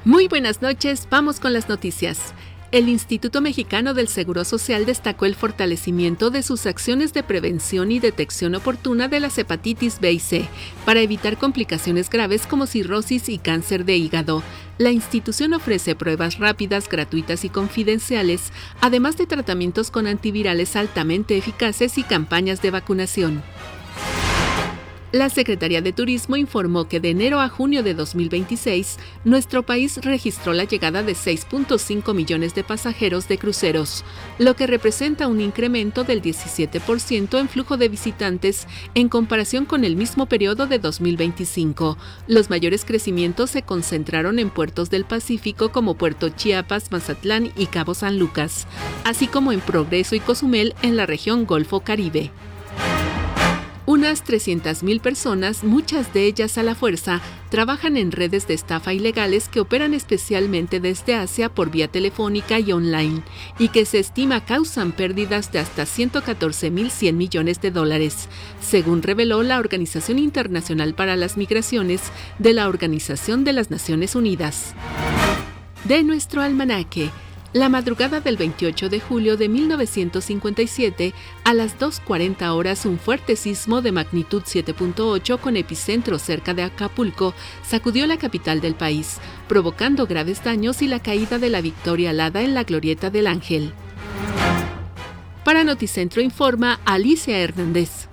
Muy buenas noches, vamos con las noticias. El Instituto Mexicano del Seguro Social destacó el fortalecimiento de sus acciones de prevención y detección oportuna de las hepatitis B y C para evitar complicaciones graves como cirrosis y cáncer de hígado. La institución ofrece pruebas rápidas, gratuitas y confidenciales, además de tratamientos con antivirales altamente eficaces y campañas de vacunación. La Secretaría de Turismo informó que de enero a junio de 2026, nuestro país registró la llegada de 6.5 millones de pasajeros de cruceros, lo que representa un incremento del 17% en flujo de visitantes en comparación con el mismo periodo de 2025. Los mayores crecimientos se concentraron en puertos del Pacífico como Puerto Chiapas, Mazatlán y Cabo San Lucas, así como en Progreso y Cozumel en la región Golfo Caribe. Unas 300,000 personas, muchas de ellas a la fuerza, trabajan en redes de estafa ilegales que operan especialmente desde Asia por vía telefónica y online, y que se estima causan pérdidas de hasta 114,100 millones de dólares, según reveló la Organización Internacional para las Migraciones de la Organización de las Naciones Unidas. De nuestro almanaque. La madrugada del 28 de julio de 1957, a las 2:40 horas, un fuerte sismo de magnitud 7.8 con epicentro cerca de Acapulco sacudió la capital del país, provocando graves daños y la caída de la Victoria Alada en la Glorieta del Ángel. Para Noticentro informa Alicia Hernández.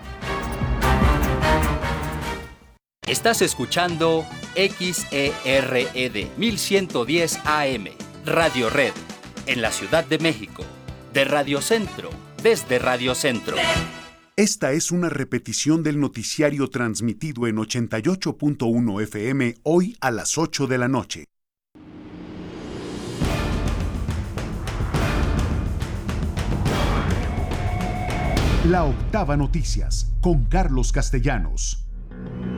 Estás escuchando XERED 1110 AM. Radio Red, en la Ciudad de México, de Radio Centro, desde Radio Centro. Esta es una repetición del noticiario transmitido en 88.1 FM hoy a las 8 de la noche. La Octava Noticias, con Carlos Castellanos.